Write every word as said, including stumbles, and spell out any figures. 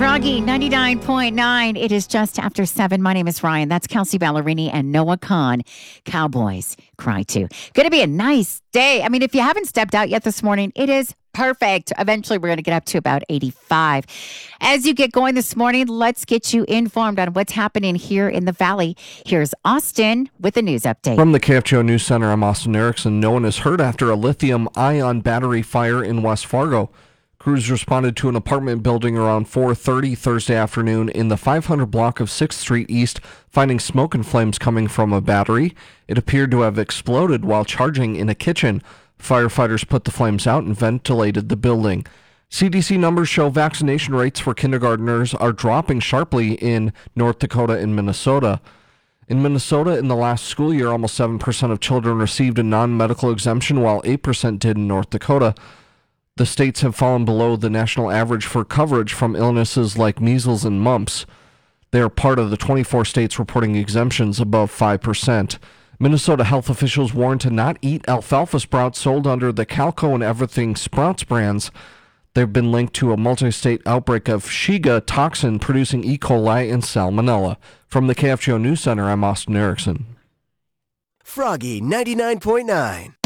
Froggy ninety-nine point nine. It is just after seven. My name is Ryan. That's Kelsey Ballerini and Noah Kahn. Cowboys cry too. Going to be a nice day. I mean, if you haven't stepped out yet this morning, it is perfect. Eventually, we're going to get up to about eighty-five. As you get going this morning, let's get you informed on what's happening here in the Valley. Here's Austin with the news update. From the K F G O News Center, I'm Austin Erickson. No one is hurt after a lithium-ion battery fire in West Fargo. Crews responded to an apartment building around four thirty Thursday afternoon in the five hundred block of sixth Street East, finding smoke and flames coming from a battery. It appeared to have exploded while charging in a kitchen. Firefighters put the flames out and ventilated the building. C D C numbers show vaccination rates for kindergartners are dropping sharply in North Dakota and Minnesota. In Minnesota, in the last school year, almost seven percent of children received a non-medical exemption, while eight percent did in North Dakota. The states have fallen below the national average for coverage from illnesses like measles and mumps. They are part of the twenty-four states reporting exemptions above five percent. Minnesota health officials warned to not eat alfalfa sprouts sold under the Calco and Everything Sprouts brands. They've been linked to a multi-state outbreak of Shiga toxin producing E. coli and salmonella. From the K F G O News Center, I'm Austin Erickson. Froggy ninety-nine point nine.